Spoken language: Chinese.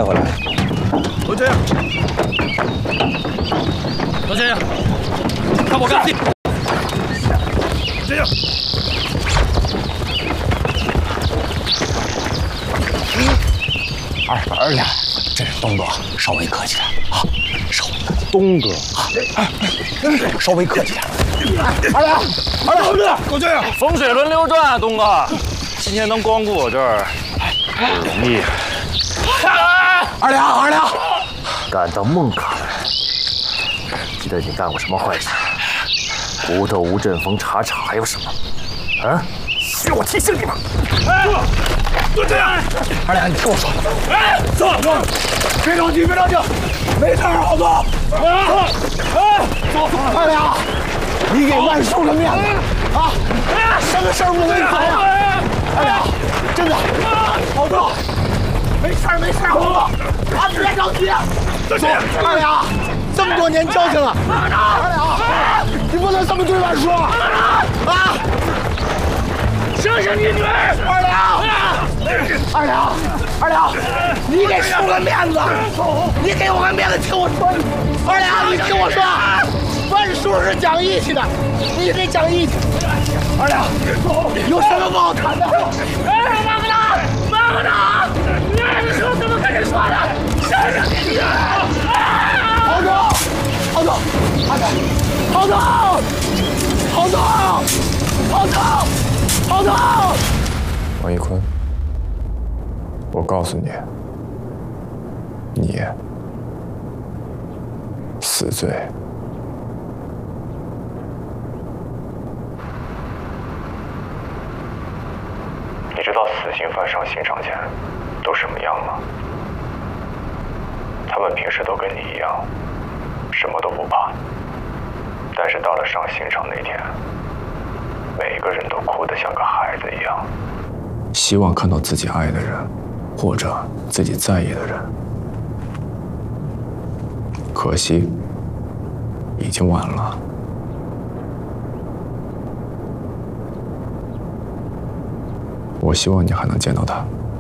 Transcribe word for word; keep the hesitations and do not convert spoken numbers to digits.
带回来。 罗真，罗真，看我干！这样。 二二两，这是东哥，稍微客气点啊，稍微客气。东哥啊，稍微客气点。二两，二两，哥， 狗这样， 风水轮流转啊，东哥，今天能光顾我这儿不容易。 二两，二两， 敢到孟卡来，记得你干过什么坏事？胡斗吴振峰查查还有什么？啊？需要我提醒你吗？ 哎，就这样。 二两，你听我说。 哎，走走，别着急，别着急，没事，好走。啊，哎，走走， 二两，你给万叔个面子啊！什么事儿不能你谈呀？二两，真的，好走。没事儿，没事儿，好不好？啊，别着急。走，二两，这么多年交情了，二两，你不能这么对万叔啊！ 醒醒你女儿！ 二两，二两，二两，你给叔个面子，你给我个面子，听我说，二两，你听我说，万叔是讲义气的，你得讲义气。二两，有什么不好谈的？ 哎，妈妈呢？妈妈呢？那个时候怎么跟你说的？醒醒你女儿！ 好走，好走，二两，好走，好走，好走，好走。 王一坤，我告诉你，你死罪。 你知道死刑犯上刑场前都什么样吗？他们平时都跟你一样，什么都不怕，但是到了上刑场那天，每个人都哭得像个孩子一样。 希望看到自己爱的人，或者自己在意的人，可惜已经晚了。我希望你还能见到他。